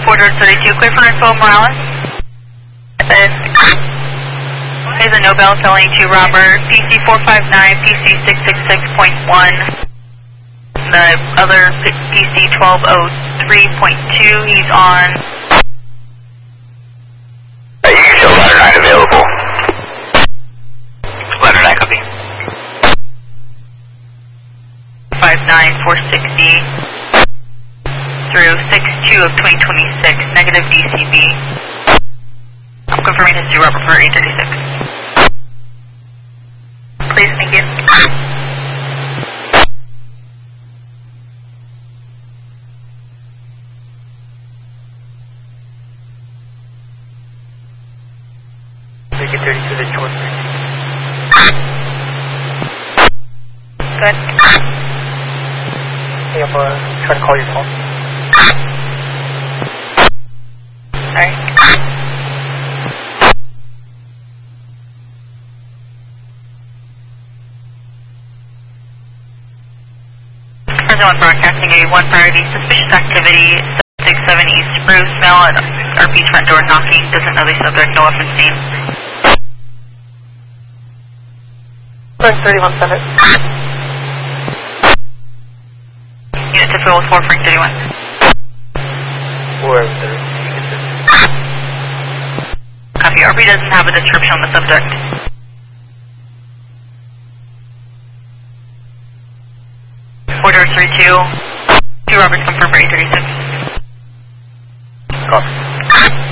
32, clear for info, Morales. Here's a Nobel telling to Robert, PC 459, PC 666.1. The other PC 1203.2, he's on. You can show ladder 9 available. Ladder 9 copy. 59460 through 62 of 2026, negative DCB. I'm confirming this to Robert for 836. Please, thank you. Make it 32 to short. Good. Hey, I'm trying to call your phone. Sorry. Present 1 broadcasting a 1 priority, suspicious activity, 767 East Spruce, male at RP's front door knocking, doesn't know the subject, no weapon seen. 31-7. Unit to fill with 4 Frank 31. 4 Copy, RP doesn't have a description on the subject. Order 32, 2 Roberts confirmed for 836. Copy.